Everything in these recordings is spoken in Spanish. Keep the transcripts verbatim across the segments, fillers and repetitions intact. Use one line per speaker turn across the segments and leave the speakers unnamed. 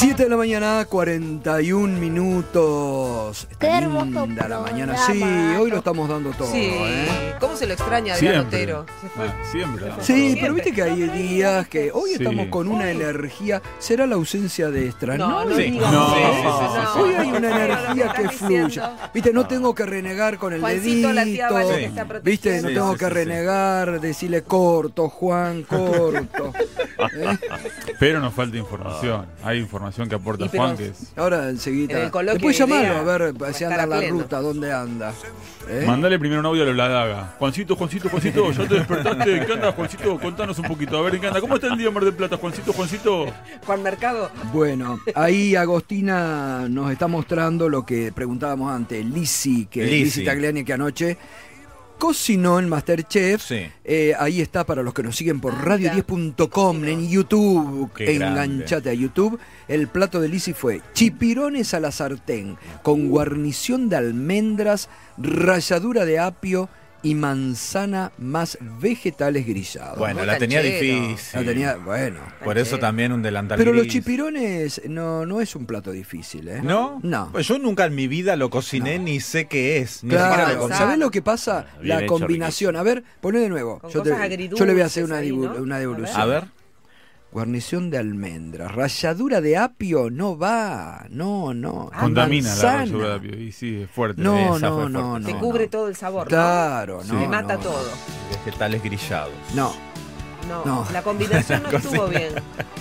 siete de la mañana, cuarenta y un minutos. Está
Qué hermoso
linda la mañana.
programa.
Sí, hoy lo estamos dando todo.
Sí,
¿eh?
¿cómo se lo extraña Adrián
Siempre.
Otero? Se fue.
Ah, siempre. ¿no?
Sí,
Siempre.
pero viste que hay días que hoy
Sí.
estamos con una energía. ¿Será la ausencia de extra?
No, no
Sí.
digas
No,
eso.
sí, sí, sí, sí.
Hoy hay una
No, no,
energía
no,
que
no,
fluye.
no.
Viste, no tengo que renegar con el
Juancito, la tía
dedito.
Vale
Sí.
te está protegiendo.
Viste, no
Sí,
tengo
sí,
que
sí, sí.
renegar, decirle corto, Juan, corto. ¿Eh?
Pero nos falta información. Hay información que aporta
Y pero-
Juan que es.
Ahora enseguida.
En el coloquio
Después
de
llamarlo
idea
a ver
va a
si
estar
anda
a
la
pleno.
ruta, dónde anda. ¿Eh?
Mandale primero un audio a la daga. Juancito, Juancito, Juancito, ¿ya te despertaste? ¿En qué andas, Juancito? Contanos un poquito. A ver, ¿en qué anda? ¿Cómo está el día en Mar del Plata, Juancito, Juancito?
Juan Mercado.
Bueno, ahí Agostina nos está mostrando lo que preguntábamos antes. Lizzy, que
Lizzy.
Lizzy Tagliani, que anoche cocinó en MasterChef.
Sí.
Eh, ahí está para los que nos siguen por
Ah,
radio
mira.
diez punto com en YouTube.
Qué grande.
Enganchate a YouTube. El plato de Lizzy fue chipirones a la sartén con guarnición de almendras, ralladura de apio y manzana más vegetales grillados.
Bueno,
Muy
la tenía
canchero.
difícil.
La tenía, bueno.
Por eso también un delantal
Pero los
gris.
chipirones no, no es un plato difícil, ¿eh?
¿No?
No.
Pues yo nunca en mi vida lo cociné
No.
ni sé qué es. Ni siquiera lo
Claro,
conocí.
¿sabés lo que pasa?
Bien
La
hecho,
combinación. A ver, poné de nuevo.
Con
Yo, te-
cosas agridulces
yo le voy a hacer una,
ahí,
divu-
¿no?
una
A
devolución.
A ver.
Guarnición de almendras. Ralladura de apio no va. No, no.
Contamina la
Manzana.
ralladura de apio. Y sí, es fuerte.
No,
Esa
no,
fue
no,
fuerte.
no.
Te
no.
cubre todo el sabor, ¿no?
Claro,
Sí.
no.
Le mata
no.
todo.
Vegetales grillados.
No,
No,
No.
la combinación no estuvo bien.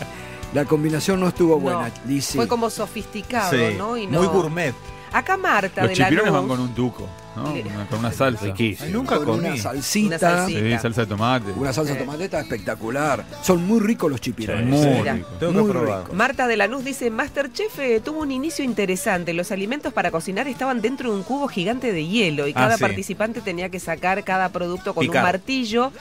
la combinación no estuvo
No.
buena, Lizzy.
Fue como sofisticado,
Sí.
¿no? Y no.
Muy gourmet.
Acá Marta
Los
de la
chipirones van
Luz.
con un tuco, ¿no?
Le-
Una- con una salsa.
Riquísimo.
Ay, nunca
con
comí.
una salsita.
Una salsita.
Sí, salsa de tomate.
Una salsa
Sí.
tomateta espectacular. Son muy ricos los chipirones.
Sí.
Muy
Mira.
rico.
Tengo
Muy
que probar.
rico.
Marta de Lanús dice, Masterchef eh, tuvo un inicio interesante. Los alimentos para cocinar estaban dentro de un cubo gigante de hielo y
Ah,
cada
sí.
participante tenía que sacar cada producto con
Picar.
un martillo.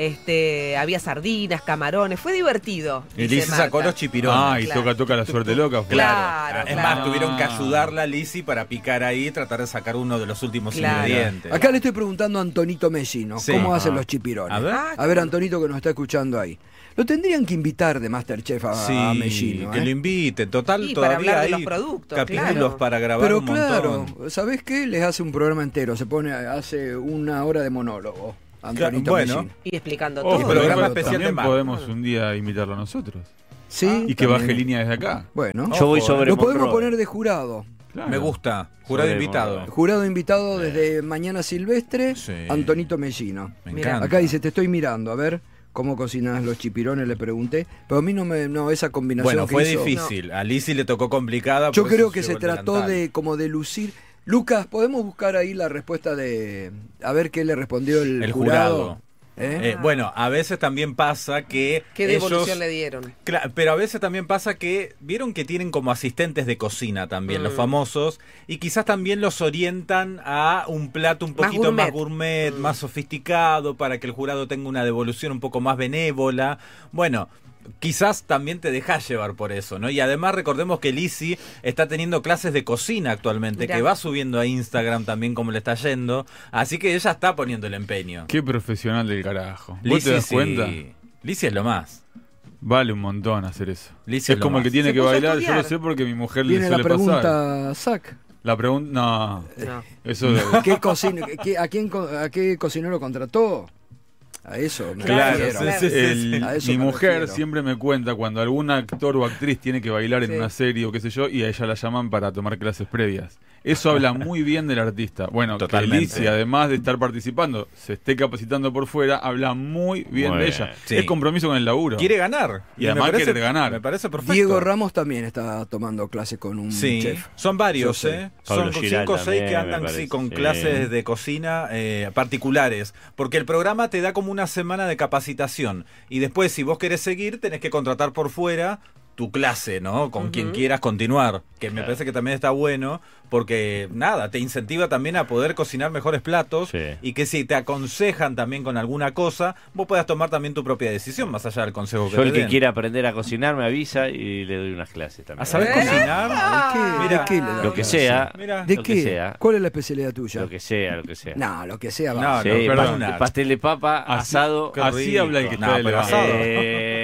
Este, había sardinas, camarones. Fue divertido.
Y
dice
Lizzy sacó
Marta.
los chipirones.
Ah, y
Claro.
toca, toca la suerte loca. fue.
Claro,
Es
claro.
más, tuvieron que ayudarla a Lizzy para picar ahí y tratar de sacar uno de los últimos
Claro.
ingredientes.
Acá le estoy preguntando a Antonito Mellino,
Sí.
¿cómo hacen
Ah.
los chipirones?
A ver.
Ah,
A ver, Antonito, que nos está escuchando ahí. Lo tendrían que invitar de Masterchef a,
Sí,
a Mellino.
que
¿eh?
lo inviten. Total,
Y para
todavía
hablar de
hay
los productos,
capítulos
claro.
para grabar
Pero
un
claro,
montón.
¿sabés qué? Les hace un programa entero, se pone, hace una hora de monólogo. Antonito
bueno.
Mellino.
Y explicando
Ojo,
todo.
programa
pero
especial
también
de Mar.
podemos un día invitarlo a nosotros.
Sí.
Y que
también.
baje línea desde acá.
Bueno,
Yo voy
Ojo,
sobre
lo podemos
Monroe.
poner de jurado.
Claro.
Me gusta. Jurado
Sobre
invitado.
Monroe.
Jurado invitado desde Mañana Silvestre,
Sí.
Antonito Mellino.
Me
Mira.
encanta.
Acá dice, te estoy mirando, a ver cómo cocinas los chipirones, le pregunté. Pero a mí no me, no, esa combinación
Bueno,
que
fue
hizo-
difícil. A Lizzy le tocó complicada.
Yo
por eso
creo que
llevó
se
el
trató
delantal.
de como de lucir. Lucas, ¿podemos buscar ahí la respuesta de... A ver qué le respondió el,
El
jurado?
jurado.
¿Eh?
Eh, bueno, a veces también pasa que
¿Qué
ellos-
devolución le dieron?
Cla- pero a veces también pasa que vieron que tienen como asistentes de cocina también,
Mm.
los famosos, y quizás también los orientan a un plato un
Más
poquito más
gourmet.
gourmet,
Mm.
más sofisticado, para que el jurado tenga una devolución un poco más benévola. Bueno, quizás también te dejas llevar por eso, ¿no? Y además recordemos que Lizzy está teniendo clases de cocina actualmente,
Mirá.
que va subiendo a Instagram también cómo le está yendo, así que ella está poniendo el empeño.
Qué profesional del carajo. ¿Vos
Lizzy,
te das
sí.
cuenta?
Lizzy es lo más.
Vale un montón hacer eso.
Lizzy
Es
es lo
como el
más.
que tiene
Se
que
puso a
bailar. Yo
estudiar.
lo sé porque mi mujer le
Viene la
suele pasar.
pregunta, Zach.
La pregunta. No.
No.
Eso.
¿Qué cocina, qué- a, quién, co- ¿A qué cocinero contrató? A eso me
Claro,
refiero.
sí, sí, sí.
El-
A eso
mi
me
mujer
refiero.
siempre me cuenta cuando algún actor o actriz tiene que bailar en
Sí.
una serie o qué sé yo, y a ella la llaman para tomar clases previas. Eso habla muy bien del artista. Bueno,
Totalmente.
que Lizzy, además de estar participando, se esté capacitando por fuera, habla muy bien
Muy
de
bien.
ella.
Sí.
Es compromiso con el laburo.
Quiere ganar.
Y
me
además
parece-
querer ganar.
Me parece perfecto.
Diego Ramos también está tomando clase con un
Sí,
chef.
son varios,
Yo sé.
¿eh?
Pablo
Son
Giral
cinco o seis
también,
que
me
andan
parece,
sí, con
sí.
clases de cocina eh, particulares. Porque el programa te da como una semana de capacitación. Y después, si vos querés seguir, tenés que contratar por fuera tu clase, ¿no? Con
Ujú.
quien quieras continuar. Que me
Claro.
parece que también está bueno. Porque, nada, te incentiva también a poder cocinar mejores platos.
Sí.
Y que si te aconsejan también con alguna cosa, vos puedas tomar también tu propia decisión, más allá del consejo que
Yo
te
el que
den.
quiera aprender a cocinar me avisa y le doy unas clases también.
¿A saber
¿Eh?
cocinar?
¿De qué,
Mira,
de qué le da
Lo que
clase?
sea,
Mira.
¿De
lo
qué?
que sea.
¿Cuál es la especialidad tuya?
Lo que sea, lo que sea.
No, lo que sea.
No,
va.
Sí,
no,
pa-
perdón.
pastel de papa,
Así-
asado.
así
rico.
habla el que
No,
está
pero
elevado.
asado.
Eh,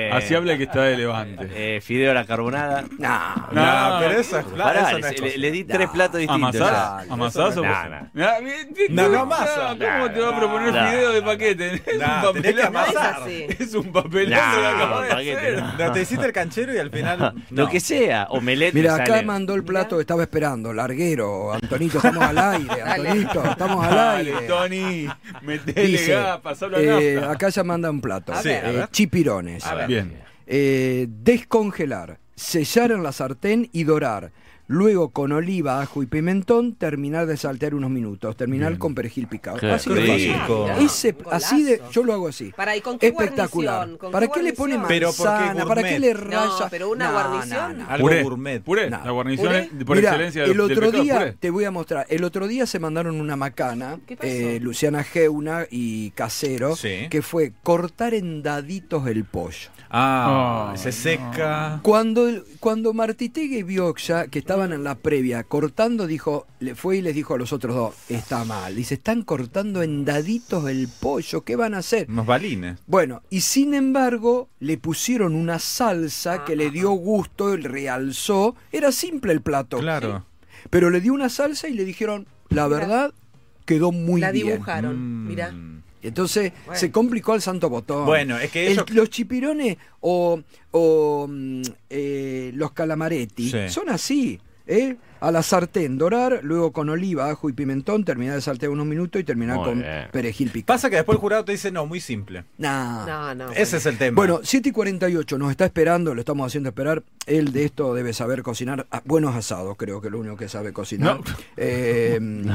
Así habla el que está de Levante.
Eh, fideo a la carbonada.
No,
No,
No,
pero eso es claro.
Pará,
eso no
le,
es
le- le di
No.
tres platos distintos.
¿Amasás?
ya.
¿Amasás o
No,
vos?
no.
Ah, bien, bien,
No, no
no,
amasa.
¿Cómo te va a proponer
No.
fideo de paquete? Es
No,
un
tenés que
papelón.
amasar.
No es así.
Es un papelón
No,
que acabas de
paquete,
hacer.
no.
No, te hiciste el canchero y al final.
Lo
no.
que sea, omelette.
mira,
me
acá
sale.
mandó el plato que estaba esperando, larguero, Antonito, estamos al aire,
Dale.
Antonito, estamos al
Dale,
aire.
Tony, metele
Dice,
gas, pasalo a
eh,
nafta.
acá ya manda un plato,
A ver, a
eh,
ver.
chipirones.
A ver.
Bien.
Eh, descongelar, sellar en la sartén y dorar. Luego con oliva, ajo y pimentón, terminar de saltear unos minutos. Terminar con perejil picado.
Qué
así de fácil.
rico.
Ah,
Ese,
golazo.
así de, yo lo hago así.
Para, ¿y con qué
Espectacular.
guarnición? ¿Con
¿Para
qué
qué le pone
guarnición?
Pero ¿por qué
manzana? ¿Para qué
gourmet?
le
No,
raya?
pero una
No,
guarnición.
no, no.
Algo
Puré,
gourmet.
puré,
No.
la guarnición
¿Puré?
por
Mirá,
excelencia
el
del
otro
pescado,
día,
puré.
te voy a mostrar, el otro día se mandaron una macana,
¿Qué pasó?
eh, Luciana Geuna y Casero,
Sí.
que fue cortar en daditos el pollo.
Ah,
Oh,
se seca.
Cuando, cuando Martitegui y Bioxa, que estaban en la previa cortando, dijo, le fue y les dijo a los otros dos, está mal. Dice, están cortando en daditos el pollo, ¿qué van a hacer?
Unos balines.
Bueno, y sin embargo, le pusieron una salsa que le dio gusto, y realzó. Era simple el plato.
Claro.
Pero le dio una salsa y le dijeron, la
Mira.
verdad, quedó muy
La
bien.
dibujaron,
Mm.
mirá.
Entonces
Bueno.
se complicó el santo botón.
Bueno, es que
El-
ellos.
los chipirones o, o, mm, eh, los calamaretti
Sí.
son así, ¿eh? A la sartén, dorar, luego con oliva, ajo y pimentón, terminar de saltear unos minutos y terminar
Muy
con
bien.
perejil picado.
Pasa que después el jurado te dice, no, muy simple.
Nah.
No, no.
Ese es el tema.
Bueno, siete y cuarenta y ocho, nos está esperando, lo estamos haciendo esperar. Él de esto debe saber cocinar. Ah, buenos asados, creo que es lo único que sabe cocinar.
No.
Eh,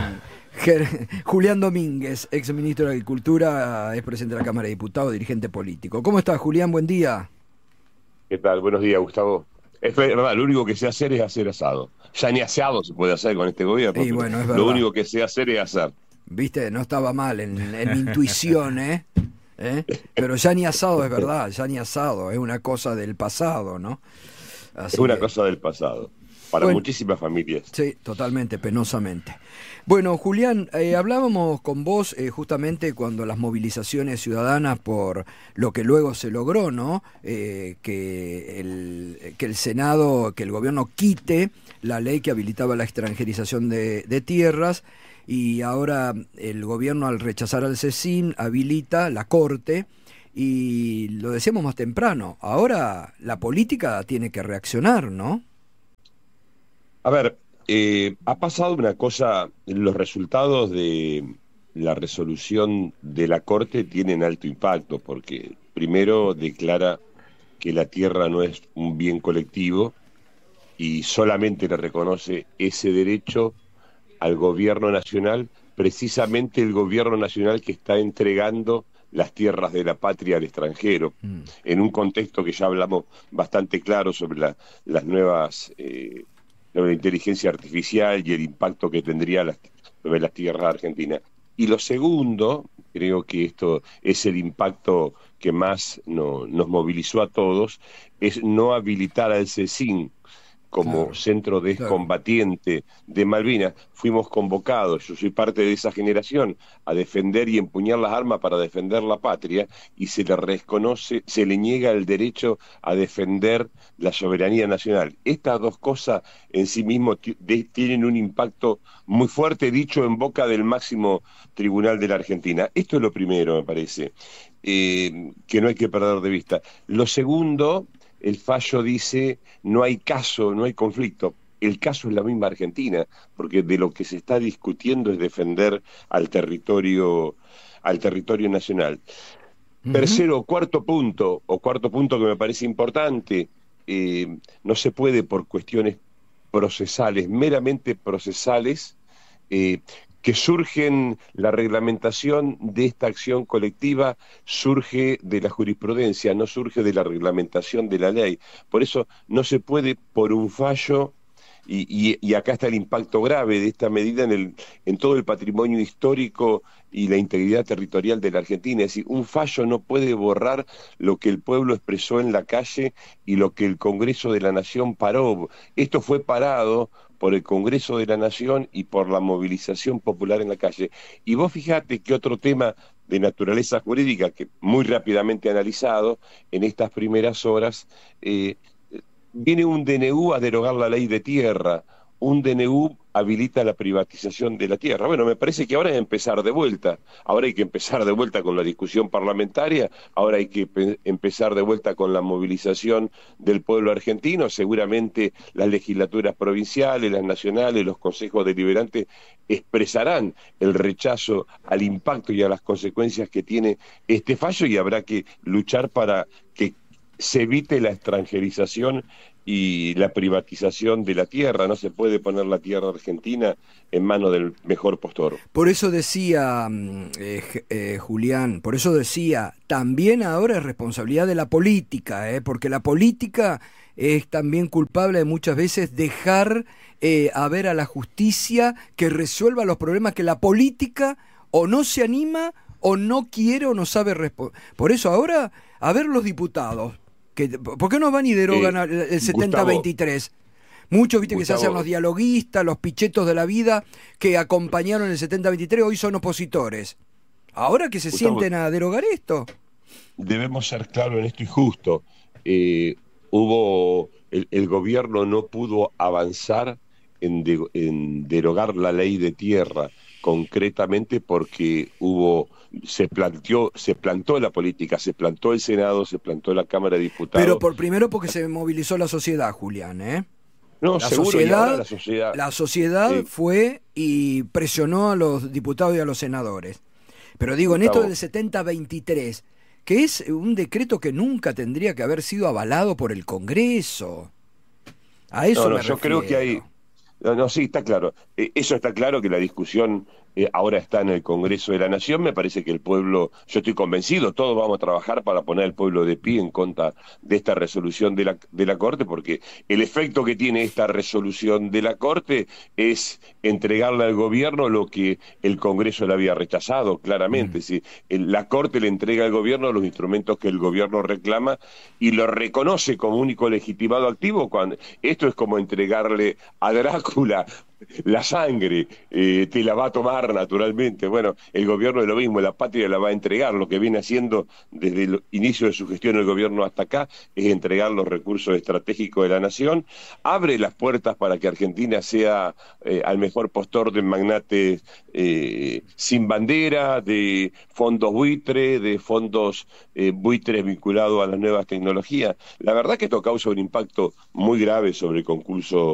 Ger- Julián Domínguez, ex ministro de Agricultura, es presidente de la Cámara de Diputados, dirigente político. ¿Cómo estás, Julián? Buen día.
¿Qué tal? Buenos días, Gustavo. Es verdad, lo único que sé hacer es hacer asado. Ya ni asado se puede hacer con este gobierno.
Y
pero
bueno, es verdad.
lo único que sé hacer es hacer.
Viste, no estaba mal en, en mi intuición, ¿eh? ¿Eh? Pero ya ni asado es verdad, ya ni asado, es una cosa del pasado, ¿no? Así
Es una
que-
cosa del pasado. Para
Bueno.
muchísimas familias.
Sí, totalmente, penosamente. Bueno, Julián, eh, hablábamos con vos eh, justamente cuando las movilizaciones ciudadanas por lo que luego se logró, ¿no? Eh, que, el, que el Senado, que el gobierno quite la ley que habilitaba la extranjerización de, de tierras y ahora el gobierno al rechazar al CECIN habilita la Corte y lo decíamos más temprano, ahora la política tiene que reaccionar, ¿no?
A ver, eh, ha pasado una cosa, los resultados de la resolución de la Corte tienen alto impacto, porque primero declara que la tierra no es un bien colectivo y solamente le reconoce ese derecho al gobierno nacional, precisamente el gobierno nacional que está entregando las tierras de la patria al extranjero,
Mm.
en un contexto que ya hablamos bastante claro sobre la- las nuevas... Eh, sobre la inteligencia artificial y el impacto que tendría las, sobre las tierras argentinas. Y lo segundo, creo que esto es el impacto que más no, nos movilizó a todos, es no habilitar al CECIN como
Claro,
centro de
claro.
combatiente de Malvinas. Fuimos convocados, yo soy parte de esa generación, a defender y empuñar las armas para defender la patria, y se le reconoce, se le niega el derecho a defender la soberanía nacional. Estas dos cosas en sí mismo ti- de- tienen un impacto muy fuerte, dicho en boca del máximo tribunal de la Argentina. Esto es lo primero, me parece, eh, que no hay que perder de vista. Lo segundo, el fallo dice no hay caso, no hay conflicto. El caso es la misma Argentina, porque de lo que se está discutiendo es defender al territorio, al territorio nacional. Tercero, cuarto punto, o cuarto punto que me parece importante, eh, no se puede por cuestiones procesales, meramente procesales, eh, que surgen, la reglamentación de esta acción colectiva surge de la jurisprudencia, no surge de la reglamentación de la ley. Por eso no se puede por un fallo, y, y, y acá está el impacto grave de esta medida en, el, en todo el patrimonio histórico y la integridad territorial de la Argentina. Es decir, un fallo no puede borrar lo que el pueblo expresó en la calle y lo que el Congreso de la Nación paró. Esto fue parado por el Congreso de la Nación y por la movilización popular en la calle. Y vos fijate que otro tema de naturaleza jurídica que muy rápidamente analizado en estas primeras horas, eh, viene un D N U a derogar la ley de tierra, un D N U habilita la privatización de la tierra. Bueno, me parece que ahora es empezar de vuelta, ahora hay que empezar de vuelta con la discusión parlamentaria, ahora hay que empezar de vuelta con la movilización del pueblo argentino, seguramente las legislaturas provinciales, las nacionales, los consejos deliberantes expresarán el rechazo al impacto y a las consecuencias que tiene este fallo y habrá que luchar para que se evite la extranjerización y la privatización de la tierra. No se puede poner la tierra argentina en manos del mejor postor.
Por eso decía, eh, eh, Julián, por eso decía, también ahora es responsabilidad de la política, eh, porque la política es también culpable de muchas veces dejar eh, a ver a la justicia que resuelva los problemas que la política o no se anima o no quiere o no sabe responder. Por eso ahora, a ver los diputados, que, ¿por qué no van y derogan eh, el setenta veintitrés? Muchos, viste, Gustavo, que se hacen los dialoguistas, los pichetos de la vida, que acompañaron el setenta veintitrés, hoy son opositores. Ahora que se Gustavo, sienten a derogar esto.
Debemos ser claros en esto y justo. Eh, hubo, el, el gobierno no pudo avanzar en, de, en derogar la ley de tierra, concretamente porque hubo, se planteó, se plantó la política, se plantó el Senado, se plantó la Cámara de Diputados.
Pero por primero porque se movilizó la sociedad, Julián, ¿eh?
No,
la
seguro,
sociedad,
la sociedad,
la sociedad eh, fue y presionó a los diputados y a los senadores. Pero digo, Gustavo, en esto del setenta veintitrés, que es un decreto que nunca tendría que haber sido avalado por el Congreso. A eso
no, no,
me
yo
refiero.
creo que hay... No, no, sí, está claro. Eh, eso está claro que la discusión eh, ahora está en el Congreso de la Nación. Me parece que el pueblo, yo estoy convencido, todos vamos a trabajar para poner al pueblo de pie en contra de esta resolución de la, de la Corte, porque el efecto que tiene esta resolución de la Corte es entregarle al gobierno lo que el Congreso le había rechazado, claramente. Mm. Si el, la Corte le entrega al gobierno los instrumentos que el gobierno reclama y lo reconoce como único legitimado activo, cuando esto es como entregarle a Drácula la sangre, eh, te la va a tomar naturalmente. Bueno, el gobierno es lo mismo, la patria la va a entregar. Lo que viene haciendo desde el inicio de su gestión el gobierno hasta acá es entregar los recursos estratégicos de la nación, abre las puertas para que Argentina sea eh, al mejor postor de magnates eh, sin bandera, de fondos buitre, de fondos eh, buitres vinculados a las nuevas tecnologías. La verdad que esto causa un impacto muy grave sobre el concurso